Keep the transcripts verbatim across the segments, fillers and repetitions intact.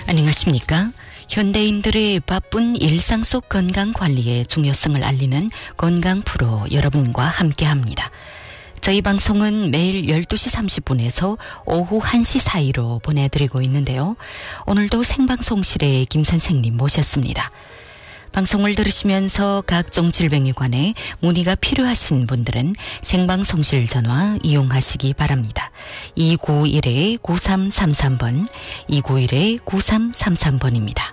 안녕하십니까? 현대인들의 바쁜 일상 속 건강관리의 중요성을 알리는 건강 프로 여러분과 함께합니다. 저희 방송은 매일 열두 시 삼십 분에서 오후 한 시 사이로 보내드리고 있는데요. 오늘도 생방송실에 김 선생님 모셨습니다. 방송을 들으시면서 각종 질병에 관해 문의가 필요하신 분들은 생방송실 전화 이용하시기 바랍니다. 이구일 구삼삼삼 번, 이구일 구삼삼삼 번입니다.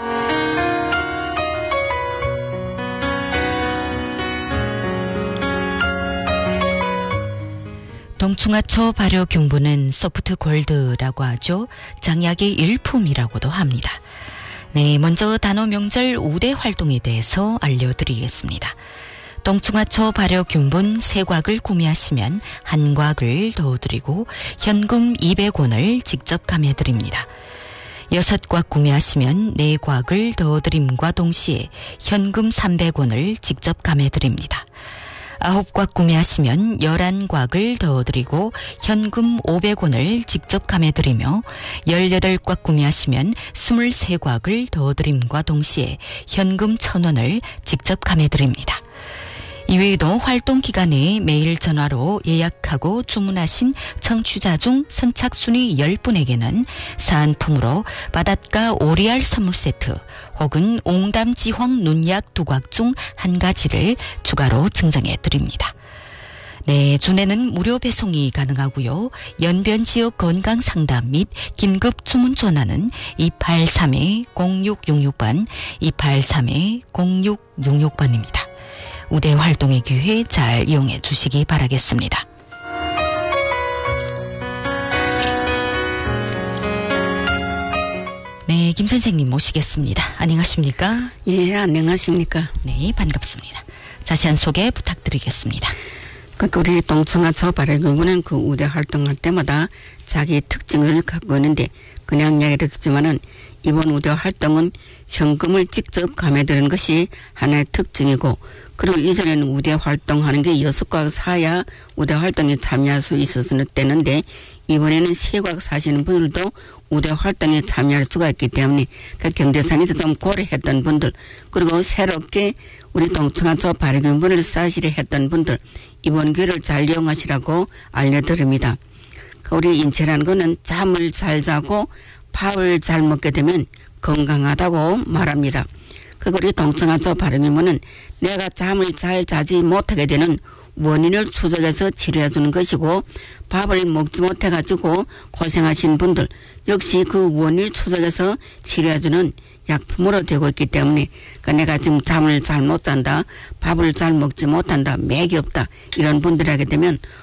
동충하초 발효균분은 소프트 골드라고 하죠. 장약의 일품이라고도 합니다. 네, 먼저 단오 명절 우대 활동에 대해서 알려드리겠습니다. 동충하초 발효균분 세 곽을 구매하시면 한 곽을 더 드리고 현금 이백 원을 직접 감해드립니다. 여섯 곽 구매하시면 네 곽을 더 드림과 동시에 현금 삼백 원을 직접 감해드립니다. 아홉 곽 구매하시면 열한 곽을 더 드리고 현금 오백 원을 직접 감해드리며 열여덟 곽 구매하시면 스물세 곽을 더 드림과 동시에 현금 천 원을 직접 감해드립니다. 이외에도 활동 기간에 매일 전화로 예약하고 주문하신 청취자 중 선착순위 십 분에게는 사은품으로 바닷가 오리알 선물 세트 혹은 옹담 지황 눈약 두 곽 중 한 가지를 추가로 증정해 드립니다. 네, 주내는 무료 배송이 가능하고요. 연변 지역 건강 상담 및 긴급 주문 전화는 이팔삼 공육육육 번, 이팔삼 공육육육 번입니다. 우대 활동의 기회 잘 이용해 주시기 바라겠습니다. 네, 김 선생님 모시겠습니다. 안녕하십니까? 예, 안녕하십니까? 네, 반갑습니다. 자세한 소개 부탁드리겠습니다. 그러니까 우리 동충하초 발효균분은 그 우대 활동할 때마다 자기 특징을 갖고 있는데 그냥 이야기를 듣지만은 이번 우대 활동은 현금을 직접 감해드리는 것이 하나의 특징이고, 그리고 이전에는 우대 활동하는 게 여섯 곽 사야 우대 활동에 참여할 수 있었는데 이번에는 세 곽 사시는 분들도 우대 활동에 참여할 수가 있기 때문에 그 경제상이 좀 고려했던 분들, 그리고 새롭게 우리 동충하초 발효균분을 사시려 했던 분들 이번 기회를 잘 이용하시라고 알려드립니다. 우리 인체라는 거는 잠을 잘 자고 밥을 잘 먹게 되면 건강하다고 말합니다. 그 우리 동충하초 발효균분은 내가 잠을 잘 자지 못하게 되는 원인을 추적해서 치료해 주는 것이고, 밥을 먹지 못해 가지고 고생하신 분들 역시 그 원인을 추적해서 치료해 주는 약품으로 되고 있기 때문에, 그러니까 내가 지금 잠을 잘 못 잔다, 밥을 잘 먹지 못한다, 맥이 없다 이런 분들이 하게 되면